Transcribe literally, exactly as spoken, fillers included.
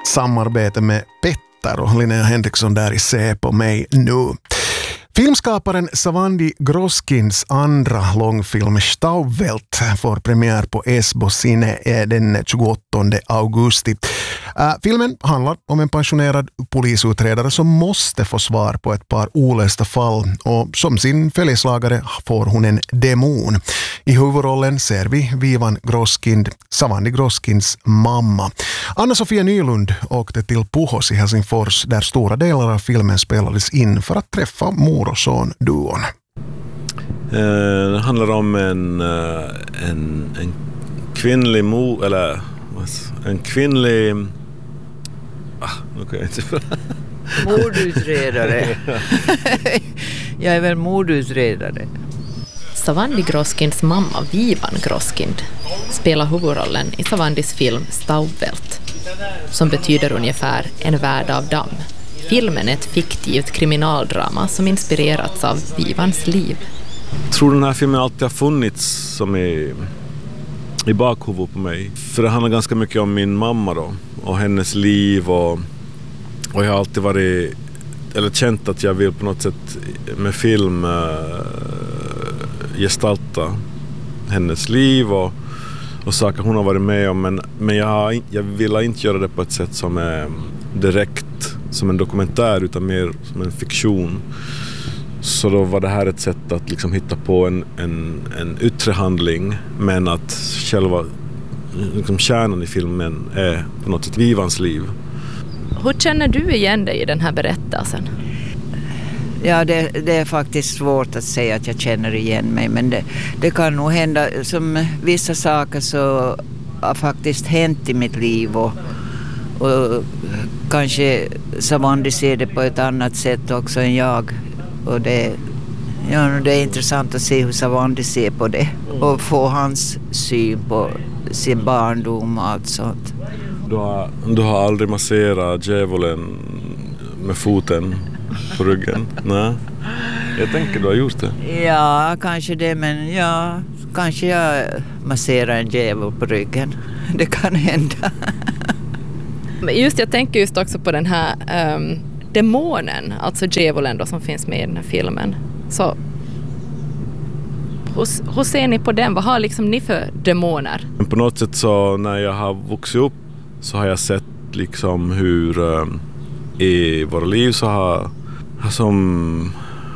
samarbete med Petter och Linnea Henriksson där i Se på mig nu. Filmskaparen Savandi Groskins andra långfilm Staubwelt får premiär på Esbo Cine den tjugoåttonde augusti. Uh, filmen handlar om en pensionerad polisutredare som måste få svar på ett par olösta fall, och som sin följeslagare får hon en demon. I huvudrollen ser vi Vivan Groskind, Savandi Groskins mamma. Anna-Sofia Nylund åkte till Puhos i Helsingfors där stora delar av filmen spelades in för att träffa mor och son-duon. Eh, det handlar om en, en, en kvinnlig mo, eller en kvinnlig ah, nu kan jag inte mordutredare. Jag är väl mordutredare. Savandi Groskins mamma Vivan Groskind spelar huvudrollen i Savandis film Staubwelt, som betyder ungefär en värld av damm. Filmen är ett fiktivt kriminaldrama som inspirerats av Vivans liv. Jag tror den här filmen alltid har funnits som i, i bakhuvudet på mig. För det handlar ganska mycket om min mamma då, och hennes liv, och, och jag har alltid varit, eller känt att jag vill på något sätt med film äh, gestalta hennes liv och, och saker hon har varit med om. Men, men jag, har, jag vill inte göra det på ett sätt som är direkt som en dokumentär, utan mer som en fiktion. Så då var det här ett sätt att liksom hitta på en, en, en yttre handling, men att själva liksom kärnan i filmen är på något sätt Vivans liv. Hur känner du igen dig i den här berättelsen? Ja, det, det är faktiskt svårt att säga att jag känner igen mig, men det, det kan nog hända som vissa saker så har faktiskt hänt i mitt liv, och, och kanske Savandi ser det på ett annat sätt också än jag. Och det, ja, det är intressant att se hur Savandi ser på det och få hans syn på sin barndom och allt sånt. Du har, du har aldrig masserat djävulen med foten på ryggen? Nej. Jag tänker du har gjort det. Ja, kanske det, men ja, kanske jag masserar en djävul på ryggen. Det kan hända. Just, jag tänker just också på den här um, demonen, alltså djävulen då, som finns med i den här filmen. Så hur, hur ser ni på den? Vad har liksom ni för demoner? På något sätt så när jag har vuxit upp så har jag sett liksom hur um, i våra liv så har, har som